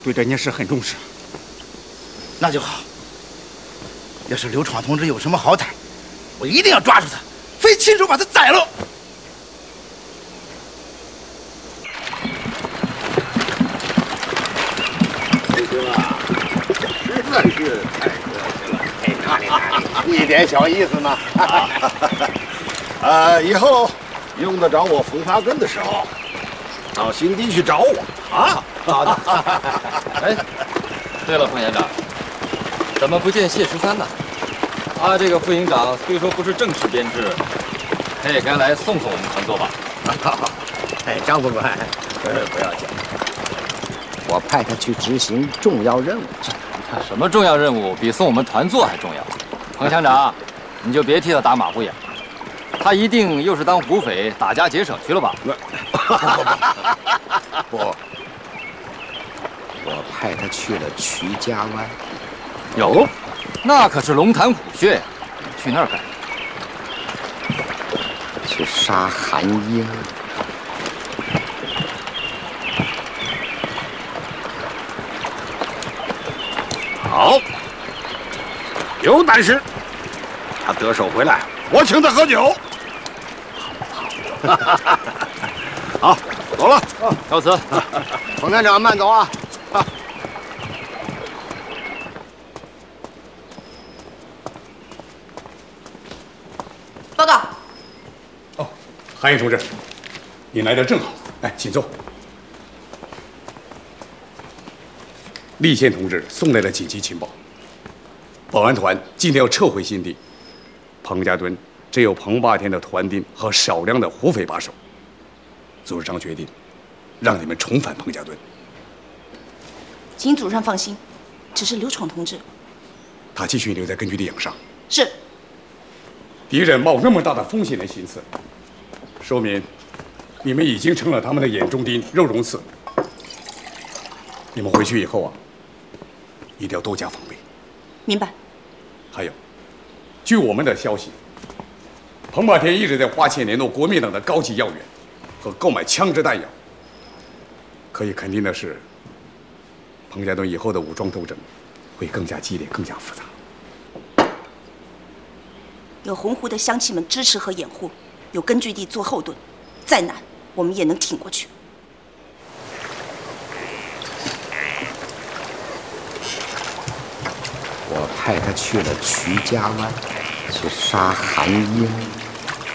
对这件事很重视。 那就好。要是刘闯同志有什么好歹，我一定要抓住他，非亲手把他宰了。 师兄啊，实在是太客气了。哎，哪里，一点小意思嘛。以后用得着我冯发根的时候，到新地去找我啊。 好的。哎，对了，彭县长，怎么不见谢13呢？他这个副营长虽说不是正式编制，他也该来送送我们团座吧？ 哎，张副官，不要紧，我派他去执行重要任务去。 什么重要任务比送我们团座还重要？彭乡长，你就别替他打马虎眼，他一定又是当虎匪打家劫舍去了吧？ 不，我派他去了瞿家湾。 有，那可是龙潭虎穴呀，去那儿干？ 去杀韩英。好，有胆识。他得手回来，我请他喝酒。好，走了， 告辞。 彭团长慢走啊。 报告。 哦，韩英同志，你来的正好，来，请坐。立宪同志送来了紧急情报，保安团今天要撤回新地，彭家墩只有彭霸天的团丁和少量的虎匪把守。组织上决定，让你们重返彭家墩。 请组上放心，只是刘闯同志， 他继续留在根据地养伤。 是。 敌人冒那么大的风险来行刺，说明你们已经成了他们的眼中钉、肉中刺。你们回去以后啊，一定要多加防备。 明白。 还有，据我们的消息，彭霸天一直在花钱联络国民党的高级要员和购买枪支弹药。可以肯定的是，彭家墩以后的武装斗争会更加激烈、更加复杂。 有洪湖的乡亲们支持和掩护，有根据地做后盾，再难我们也能挺过去。 我派他去了瞿家湾，去杀韩英。